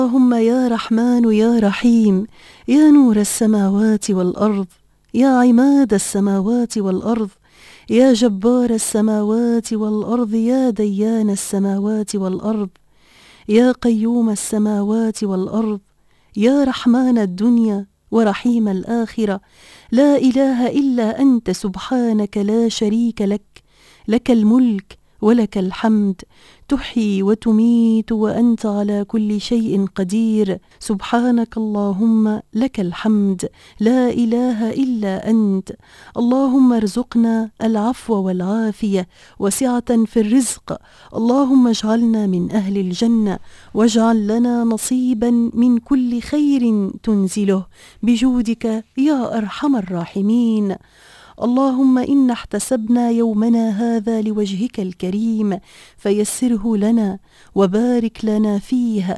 اللهم يا رحمن يا رحيم، يا نور السماوات والأرض، يا عماد السماوات والأرض، يا جبار السماوات والأرض، يا ديان السماوات والأرض، يا قيوم السماوات والأرض، يا رحمن الدنيا ورحيم الآخرة، لا إله إلا أنت سبحانك لا شريك لك، لك الملك ولك الحمد، تحيي وتميت وأنت على كل شيء قدير، سبحانك اللهم لك الحمد، لا إله إلا أنت. اللهم ارزقنا العفو والعافية وسعة في الرزق، اللهم اجعلنا من أهل الجنة، واجعل لنا نصيبا من كل خير تنزله بجودك يا أرحم الراحمين. اللهم إنا احتسبنا يومنا هذا لوجهك الكريم فيسره لنا وبارك لنا فيه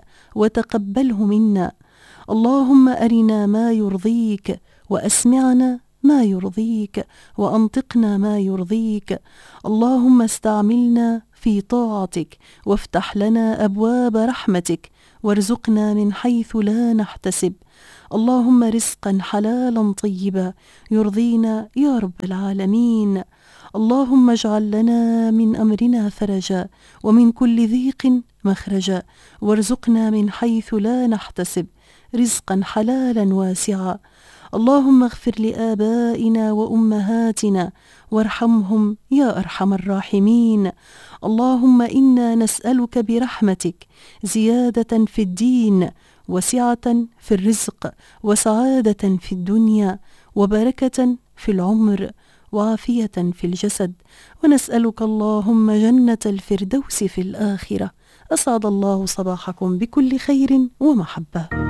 وتقبله منا. اللهم أرنا ما يرضيك وأسمعنا ما يرضيك وأنطقنا ما يرضيك. اللهم استعملنا في طاعتك وافتح لنا أبواب رحمتك وارزقنا من حيث لا نحتسب. اللهم رزقا حلالا طيبا يرضينا يا رب العالمين. اللهم اجعل لنا من أمرنا فرجا ومن كل ضيق مخرجا، وارزقنا من حيث لا نحتسب رزقا حلالا واسعا. اللهم اغفر لآبائنا وأمهاتنا وارحمهم يا أرحم الراحمين. اللهم إنا نسألك برحمتك زيادة في الدين وسعة في الرزق وسعادة في الدنيا وبركة في العمر وعافية في الجسد، ونسألك اللهم جنة الفردوس في الآخرة. أسعد الله صباحكم بكل خير ومحبة.